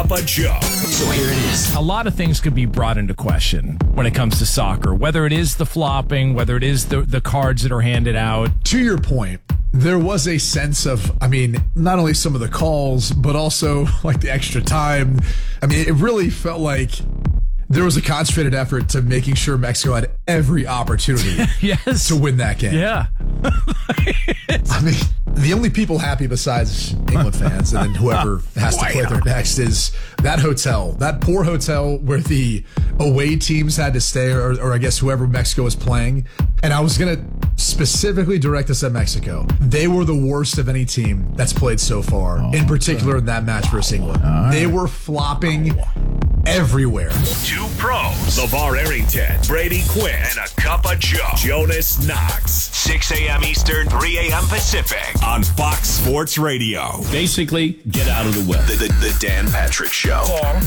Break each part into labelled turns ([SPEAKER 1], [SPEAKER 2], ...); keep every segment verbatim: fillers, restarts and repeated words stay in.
[SPEAKER 1] Cup of Joe.
[SPEAKER 2] So here it is.
[SPEAKER 3] A lot of things could be brought into question when it comes to soccer, whether it is the flopping, whether it is the, the cards that are handed out.
[SPEAKER 4] To your point, there was a sense of, I mean, not only some of the calls, but also like the extra time. I mean, it really felt like there was a concentrated effort to making sure Mexico had every opportunity
[SPEAKER 3] yes.
[SPEAKER 4] to win that game.
[SPEAKER 3] Yeah.
[SPEAKER 4] I mean, the only people happy besides England fans and then whoever has to play there next is that hotel, that poor hotel where the away teams had to stay, or, or I guess whoever Mexico was playing. And I was going to specifically direct this at Mexico. They were the worst of any team that's played so far, oh, in particular in that match versus England. Right. They were flopping everywhere.
[SPEAKER 1] Two pros, LeVar Arrington, Brady Quinn, and a cup of Joe. Jonas Knox. six a.m. Eastern, three a.m. Pacific on Fox Sports Radio.
[SPEAKER 5] Basically, get out of the way.
[SPEAKER 1] The, the, the Dan Patrick Show.
[SPEAKER 6] Dan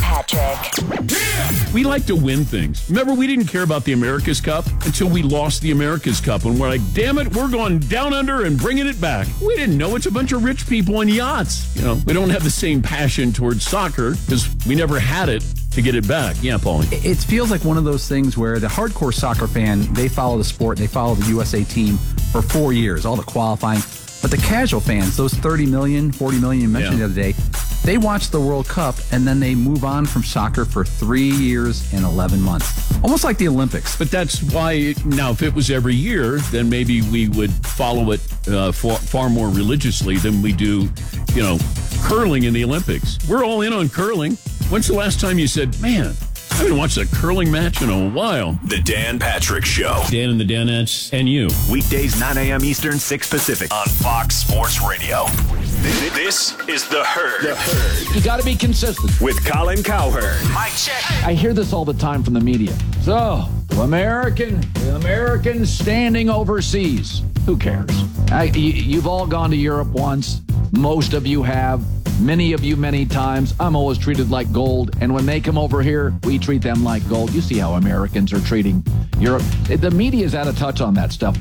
[SPEAKER 6] Patrick.
[SPEAKER 5] We like to win things. Remember, we didn't care about the America's Cup until we lost the America's Cup. And we're like, damn it, we're going down under and bringing it back. We didn't know it's a bunch of rich people in yachts. You know, we don't have the same passion towards soccer because we never had it to get it back. Yeah, Paulie.
[SPEAKER 7] It feels like one of those things where the hardcore soccer fan, they follow the sport, they follow the U S A team for four years, all the qualifying. But the casual fans, those thirty million, forty million you mentioned yeah. the other day, they watch the World Cup and then they move on from soccer for three years and eleven months. Almost like the Olympics.
[SPEAKER 5] But that's why, now, if it was every year, then maybe we would follow it uh, far, far more religiously than we do, you know, curling in the Olympics. We're all in on curling. When's the last time you said, man, I haven't watched a curling match in a while?
[SPEAKER 1] The Dan Patrick Show.
[SPEAKER 5] Dan and the Danettes and you.
[SPEAKER 1] Weekdays, nine a.m. Eastern, six Pacific on Fox Sports Radio. This is The Herd.
[SPEAKER 8] The Herd. You got to be consistent.
[SPEAKER 1] With Colin Cowherd.
[SPEAKER 8] Mike check. I hear this all the time from the media. So, American, Americans standing overseas. Who cares? I, you, you've all gone to Europe once. Most of you have. Many of you many times. I'm always treated like gold. And when they come over here, we treat them like gold. You see how Americans are treating Europe. The media's out of touch on that stuff.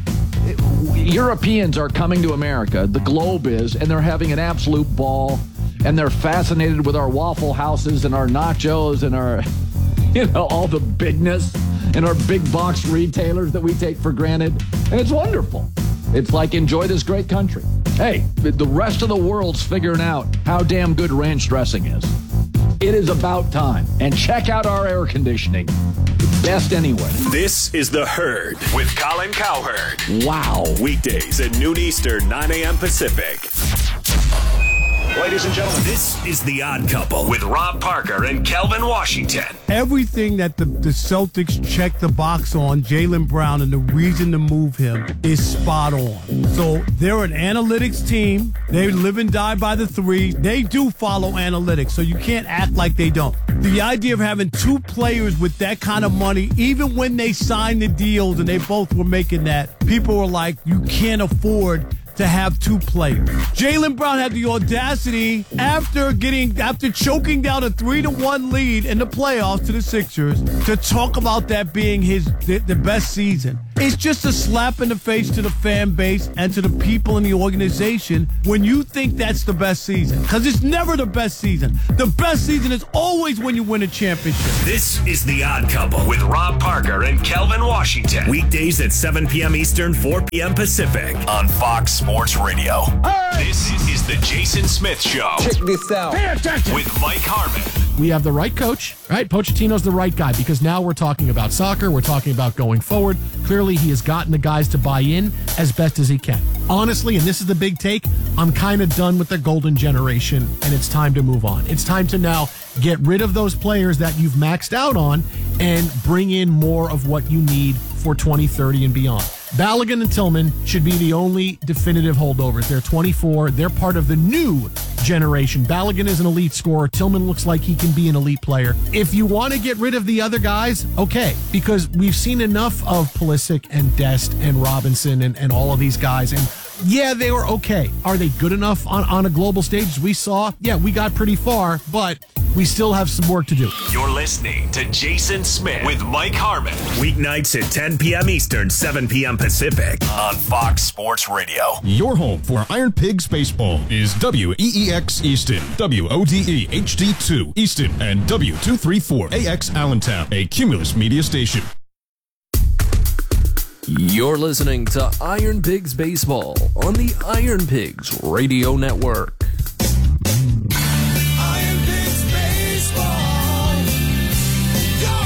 [SPEAKER 8] Europeans are coming to America, the globe is, and they're having an absolute ball. And they're fascinated with our Waffle Houses and our nachos and our, you know, all the bigness and our big box retailers that we take for granted. And it's wonderful. It's like, enjoy this great country. Hey, the rest of the world's figuring out how damn good ranch dressing is. It is about time. And check out our air conditioning. Best anyway.
[SPEAKER 1] This is The Herd with Colin Cowherd.
[SPEAKER 8] Wow.
[SPEAKER 1] Weekdays at noon Eastern, nine a.m. Pacific. Ladies and gentlemen, this is The Odd Couple with Rob Parker and Kelvin Washington.
[SPEAKER 9] Everything that the, the Celtics check the box on Jaylen Brown and the reason to move him is spot on. So they're an analytics team. They live and die by the three. They do follow analytics, so you can't act like they don't. The idea of having two players with that kind of money, even when they signed the deals and they both were making that, people were like, you can't afford to have two players. Jaylen Brown had the audacity after getting, after choking down a three to one lead in the playoffs to the Sixers to talk about that being his the, the best season. It's just a slap in the face to the fan base and to the people in the organization when you think that's the best season. Because it's never the best season. The best season is always when you win a championship.
[SPEAKER 1] This is The Odd Couple with Rob Parker and Kelvin Washington. Weekdays at seven p.m. Eastern, four p.m. Pacific on Fox Sports Radio. Hey! This is the Jason Smith Show.
[SPEAKER 10] Check this out.
[SPEAKER 1] Pay attention. With Mike Harmon.
[SPEAKER 11] We have the right coach, right? Pochettino's the right guy because now we're talking about soccer. We're talking about going forward. Clearly, he has gotten the guys to buy in as best as he can. Honestly, and this is the big take, I'm kind of done with the golden generation, and it's time to move on. It's time to now get rid of those players that you've maxed out on and bring in more of what you need for twenty thirty and beyond. Balogun and Tillman should be the only definitive holdovers. They're twenty-four. They're part of the new generation. Balogun is an elite scorer. Tillman looks like he can be an elite player. If you want to get rid of the other guys, okay, because we've seen enough of Pulisic and Dest and Robinson and, and all of these guys, and yeah, they were okay. Are they good enough on, on a global stage? As we saw, yeah, we got pretty far, but we still have some work to do.
[SPEAKER 1] You're listening to Jason Smith with Mike Harmon. Weeknights at ten p.m. Eastern, seven p.m. Pacific on Fox Sports Radio.
[SPEAKER 2] Your home for Iron Pigs Baseball is W E E X Easton, W O D E H D two Easton, and W two thirty-four A X Allentown, a Cumulus media station.
[SPEAKER 10] You're listening to Iron Pigs Baseball on the Iron Pigs Radio Network.
[SPEAKER 12] Iron Pigs Baseball. Go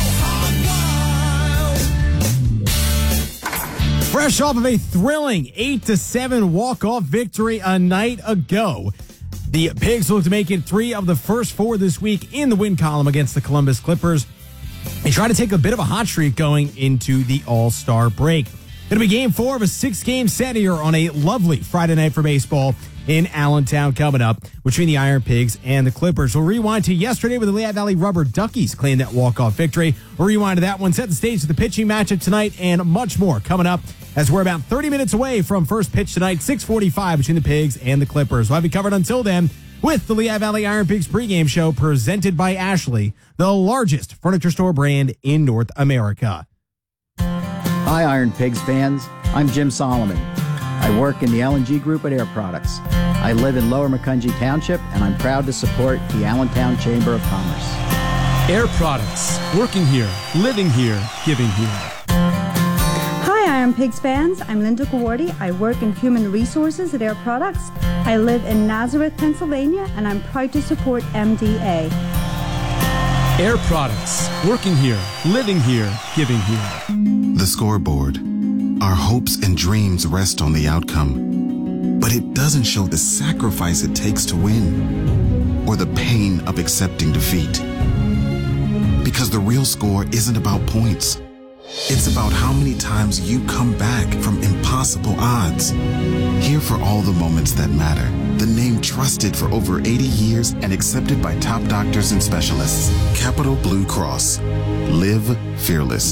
[SPEAKER 12] hog wild.
[SPEAKER 13] Fresh off of a thrilling eight to seven walk-off victory a night ago, the Pigs look to make it three of the first four this week in the win column against the Columbus Clippers. They try to take a bit of a hot streak going into the All-Star break. It'll be game four of a six-game set here on a lovely Friday night for baseball in Allentown coming up between the Iron Pigs and the Clippers. We'll rewind to yesterday where the Lehigh Valley Rubber Duckies claimed that walk-off victory. We'll rewind to that one, set the stage for the pitching matchup tonight, and much more coming up as we're about thirty minutes away from first pitch tonight, six forty-five between the Pigs and the Clippers. We'll have you covered until then with the Lehigh Valley Iron Pigs pregame show presented by Ashley, the largest furniture store brand in North America.
[SPEAKER 14] Hi, Iron Pigs fans. I'm Jim Solomon. I work in the L and G Group at Air Products. I live in Lower Macungie Township, and I'm proud to support the Allentown Chamber of Commerce.
[SPEAKER 15] Air Products. Working here, living here, giving here.
[SPEAKER 16] Hi, Iron Pigs fans. I'm Linda Gawardi. I work in Human Resources at Air Products. I live in Nazareth, Pennsylvania, and I'm proud to support M D A.
[SPEAKER 15] Air Products. Working here, living here, giving here.
[SPEAKER 17] The scoreboard. Our hopes and dreams rest on the outcome, but it doesn't show the sacrifice it takes to win or the pain of accepting defeat. Because the real score isn't about points. It's about how many times you come back from impossible odds. Here for all the moments that matter. The name trusted for over eighty years and accepted by top doctors and specialists. Capital Blue Cross. Live fearless.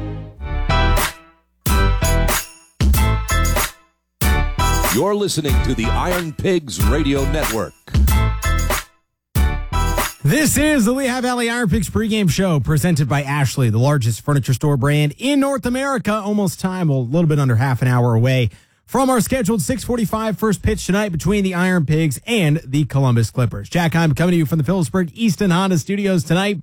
[SPEAKER 18] You're listening to the Iron Pigs Radio Network.
[SPEAKER 13] This is the Lehigh Valley Iron Pigs pregame show presented by Ashley, the largest furniture store brand in North America. Almost time, well, a little bit under half an hour away from our scheduled six forty-five first pitch tonight between the Iron Pigs and the Columbus Clippers. Jack, I'm coming to you from the Phillipsburg Easton Honda Studios tonight.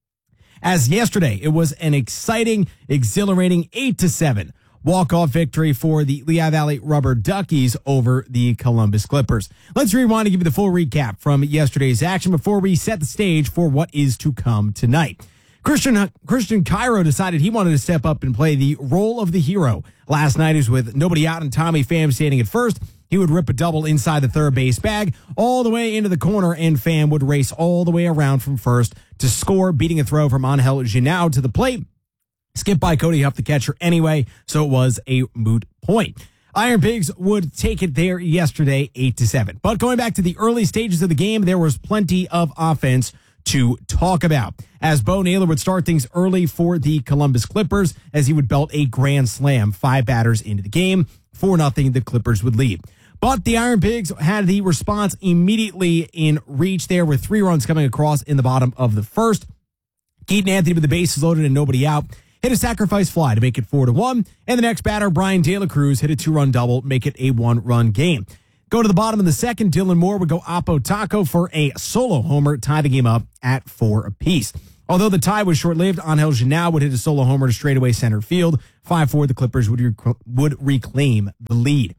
[SPEAKER 13] As yesterday, it was an exciting, exhilarating eight to seven walk-off victory for the Lehigh Valley Rubber Duckies over the Columbus Clippers. Let's rewind and give you the full recap from yesterday's action before we set the stage for what is to come tonight. Christian Christian Cairo decided he wanted to step up and play the role of the hero. Last night, he was with nobody out and Tommy Pham standing at first. He would rip a double inside the third base bag all the way into the corner, and Pham would race all the way around from first to score, beating a throw from Angel Genao to the plate. Skip by Cody Huff, the catcher, anyway, so it was a moot point. Iron Pigs would take it there yesterday, eight to seven. But going back to the early stages of the game, there was plenty of offense to talk about, as Bo Naylor would start things early for the Columbus Clippers as he would belt a grand slam five batters into the game. four nothing, the Clippers would lead. But the Iron Pigs had the response immediately in reach there with three runs coming across in the bottom of the first. Keaton Anthony with the bases loaded and nobody out hit a sacrifice fly to make it four to one, and the next batter, Brian De La Cruz, hit a two-run double, make it a one-run game. Go to the bottom of the second, Dylan Moore would go Oppo Taco for a solo homer, tie the game up at four apiece. Although the tie was short-lived, Angel Genao would hit a solo homer to straightaway center field. five four, the Clippers would, rec- would reclaim the lead.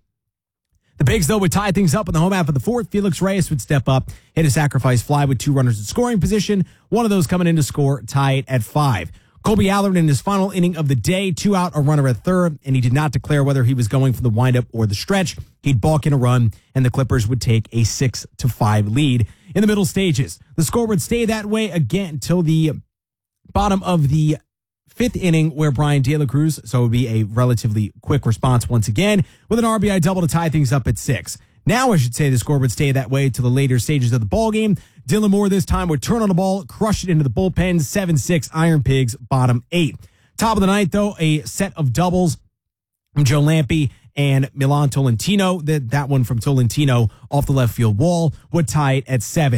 [SPEAKER 13] The Pigs, though, would tie things up in the home half of the fourth. Felix Reyes would step up, hit a sacrifice fly with two runners in scoring position. One of those coming in to score, tie it at five. Colby Allard in his final inning of the day, two out, a runner at third, and he did not declare whether he was going for the windup or the stretch. He'd balk in a run, and the Clippers would take a six to five lead in the middle stages. The score would stay that way again until the bottom of the fifth inning, where Brian De La Cruz, so it would be a relatively quick response once again, with an R B I double to tie things up at six. Now, I should say the score would stay that way to the later stages of the ballgame. Dylan Moore this time would turn on the ball, crush it into the bullpen, seven six, Iron Pigs, bottom eight. Top of the ninth, though, a set of doubles from Joe Lampe and Milan Tolentino. That, that one from Tolentino off the left field wall would tie it at seven.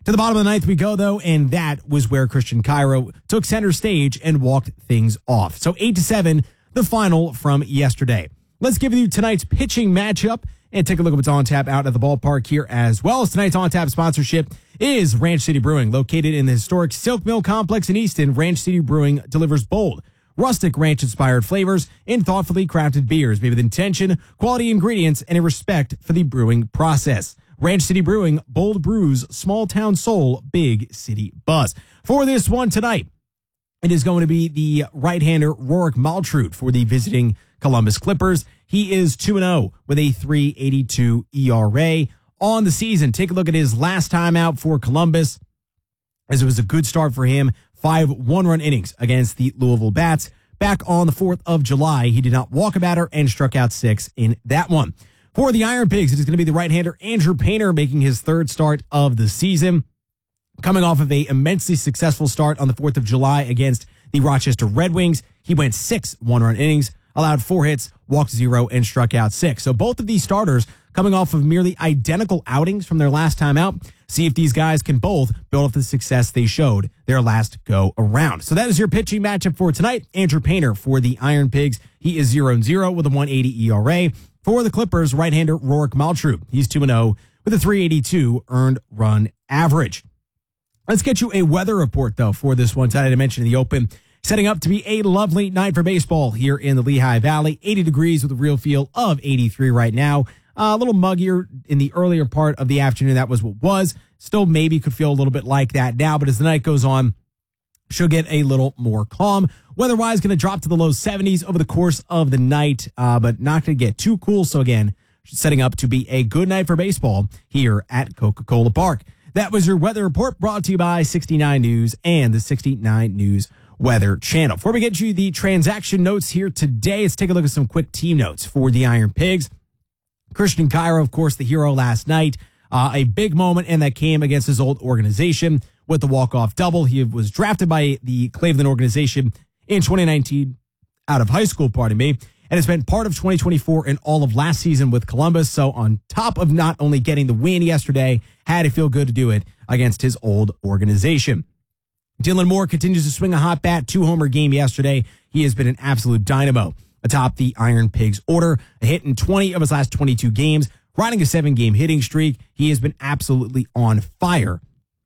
[SPEAKER 13] To the bottom of the ninth we go, though, and that was where Christian Cairo took center stage and walked things off. So eight to seven, the final from yesterday. Let's give you tonight's pitching matchup and take a look at what's on tap out at the ballpark here as well. As tonight's on tap sponsorship is Ranch City Brewing, located in the historic Silk Mill Complex in Easton. Ranch City Brewing delivers bold, rustic ranch-inspired flavors in thoughtfully crafted beers made with intention, quality ingredients, and a respect for the brewing process. Ranch City Brewing, bold brews, small town soul, big city buzz. For this one tonight, it is going to be the right-hander Rorik Maltrud for the visiting Columbus Clippers. He is two and oh with a three eighty-two E R A on the season. Take a look at his last time out for Columbus, as it was a good start for him. Five one-run innings against the Louisville Bats. Back on the fourth of July, he did not walk a batter and struck out six in that one. For the Iron Pigs, it is going to be the right-hander Andrew Painter making his third start of the season. Coming off of a immensely successful start on the fourth of July against the Rochester Red Wings, he went six one-run innings, allowed four hits, walked zero, and struck out six. So both of these starters coming off of merely identical outings from their last time out. See if these guys can both build off the success they showed their last go around. So that is your pitching matchup for tonight. Andrew Painter for the Iron Pigs. He is zero and zero with a one eighty E R A. For the Clippers, right-hander Rorik Maltrud. He's two and oh with a three eighty-two earned run average. Let's get you a weather report, though, for this one tonight. I mentioned in the open, setting up to be a lovely night for baseball here in the Lehigh Valley. eighty degrees with a real feel of eighty-three right now. Uh, a little muggier in the earlier part of the afternoon. That was what was. Still maybe could feel a little bit like that now, but as the night goes on, she'll get a little more calm. Weather-wise, going to drop to the low seventies over the course of the night, uh, but not going to get too cool. So again, setting up to be a good night for baseball here at Coca-Cola Park. That was your weather report brought to you by sixty-nine News and the sixty-nine News Weather Channel. Before we get you the transaction notes here today, let's take a look at some quick team notes for the Iron Pigs. Christian Cairo, of course, the hero last night. Uh, a big moment, and that came against his old organization with the walk-off double. He was drafted by the Cleveland organization in twenty nineteen out of high school, pardon me, and has been part of twenty twenty-four and all of last season with Columbus. So on top of not only getting the win yesterday, had to feel good to do it against his old organization. Dylan Moore continues to swing a hot bat, two-homer game yesterday. He has been an absolute dynamo atop the Iron Pigs order. A hit in twenty of his last twenty-two games, riding a seven-game hitting streak. He has been absolutely on fire.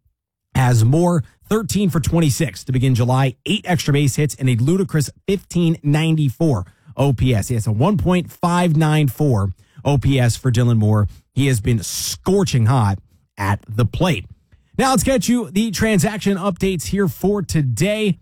[SPEAKER 13] As Moore, thirteen for twenty-six to begin July, eight extra base hits, and a ludicrous fifteen ninety-four O P S. He has a one point five nine four O P S for Dylan Moore. He has been scorching hot at the plate. Now let's get you the transaction updates here for today.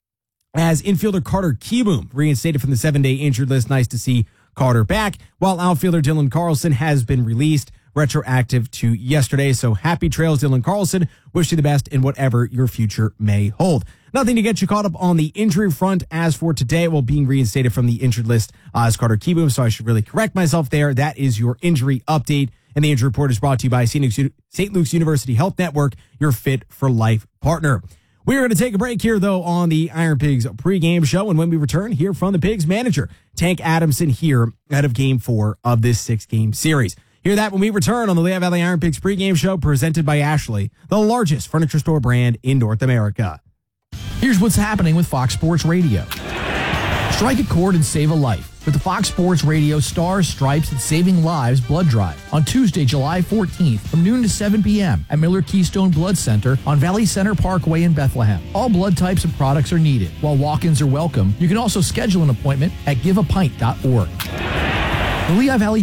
[SPEAKER 13] As infielder Carter Kieboom reinstated from the seven-day injured list. Nice to see Carter back, while outfielder Dylan Carlson has been released retroactive to yesterday. So happy trails, Dylan Carlson. Wish you the best in whatever your future may hold. Nothing to get you caught up on the injury front as for today. Well, being reinstated from the injured list uh, is Carter Kieboom, so I should really correct myself there. That is your injury update. And the injury report is brought to you by Saint Luke's University Health Network, your Fit for Life partner. We're going to take a break here, though, on the Iron Pigs pregame show. And when we return, hear from the Pigs manager, Tank Adamson, here ahead of game four of this six-game series. Hear that when we return on the Lehigh Valley Iron Pigs pregame show presented by Ashley, the largest furniture store brand in North America.
[SPEAKER 8] Here's what's happening with Fox Sports Radio. Strike a chord and save a life with the Fox Sports Radio Stars, Stripes, and Saving Lives Blood Drive on Tuesday, July fourteenth from noon to seven p.m. at Miller Keystone Blood Center on Valley Center Parkway in Bethlehem. All blood types and products are needed. While walk-ins are welcome, you can also schedule an appointment at give a pint dot org. The Lehigh Valley